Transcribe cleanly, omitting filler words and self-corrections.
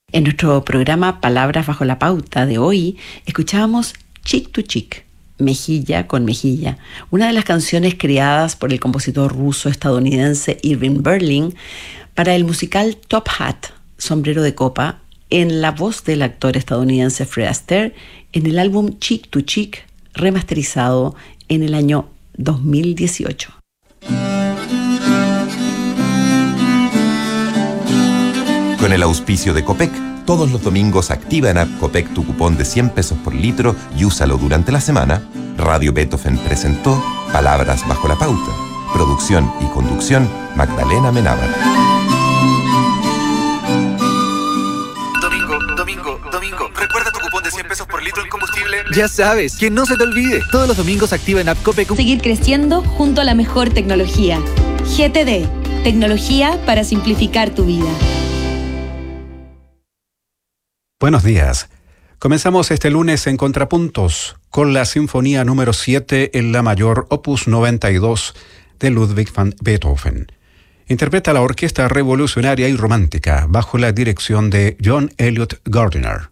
En nuestro programa Palabras bajo la pauta de hoy, escuchábamos Cheek to Cheek, Mejilla con Mejilla, una de las canciones creadas por el compositor ruso-estadounidense Irving Berlin para el musical Top Hat, Sombrero de Copa, en la voz del actor estadounidense Fred Astaire, en el álbum Cheek to Cheek, remasterizado en el año 2018. Con el auspicio de Copec, todos los domingos activa en App Copec tu cupón de 100 pesos por litro y úsalo durante la semana. Radio Beethoven presentó Palabras bajo la pauta. Producción y conducción, Magdalena Menábar. Domingo, ¿recuerda tu cupón de 100 pesos por litro en combustible? Ya sabes, que no se te olvide. Todos los domingos activa en App Copec. Seguir creciendo junto a la mejor tecnología. GTD, tecnología para simplificar tu vida. Buenos días. Comenzamos este lunes en Contrapuntos con la Sinfonía número 7 en la mayor, opus 92 de Ludwig van Beethoven. Interpreta la Orquesta Revolucionaria y Romántica bajo la dirección de John Elliott Gardiner.